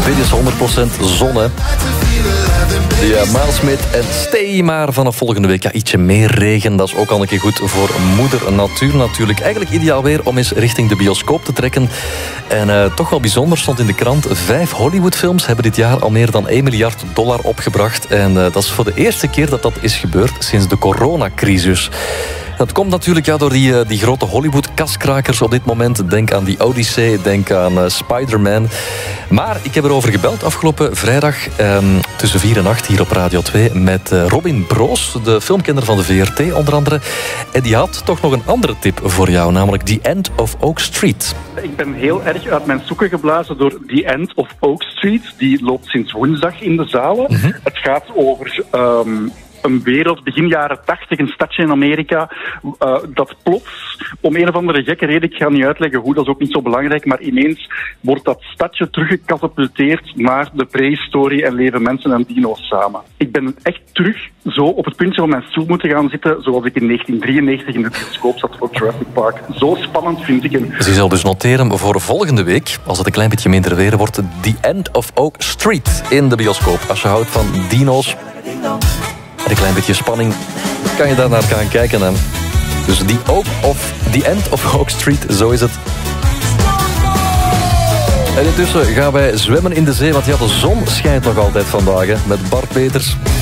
Dit is 100% zon, hè. Ja, Miles Smith en Stay. Maar vanaf volgende week ietsje meer regen. Dat is ook al een keer goed voor moeder natuur natuurlijk. Eigenlijk ideaal weer om eens richting de bioscoop te trekken. En toch wel bijzonder, stond in de krant... 5 Hollywoodfilms hebben dit jaar al meer dan $1 miljard opgebracht. En dat is voor de eerste keer dat is gebeurd sinds de coronacrisis. Dat komt natuurlijk door die grote Hollywood-kaskrakers op dit moment. Denk aan die Odyssey, denk aan Spider-Man. Maar ik heb erover gebeld afgelopen vrijdag tussen 4 en 8 hier op Radio 2... met Robin Broos, de filmkenner van de VRT onder andere. En die had toch nog een andere tip voor jou, namelijk The End of Oak Street. Ik ben heel erg uit mijn sokken geblazen door The End of Oak Street. Die loopt sinds woensdag in de zalen. Mm-hmm. Het gaat over... een wereld, begin jaren 80, een stadje in Amerika, dat plots, om een of andere gekke reden, ik ga niet uitleggen hoe, dat is ook niet zo belangrijk, maar ineens wordt dat stadje teruggecatapulteerd naar de prehistorie en leven mensen en dino's samen. Ik ben echt terug zo op het puntje van mijn stoel moeten gaan zitten, zoals ik in 1993 in de bioscoop zat voor Jurassic Park. Zo spannend vind ik hem. Dus je zal dus noteren voor volgende week, als het een klein beetje minder weer wordt, The End of Oak Street in de bioscoop. Als je houdt van dino's... een klein beetje spanning, kan je daar naar gaan kijken. Hè? Dus The End of Oak Street, zo is het. En intussen gaan wij zwemmen in de zee, want de zon schijnt nog altijd vandaag. Hè? Met Bart Peters.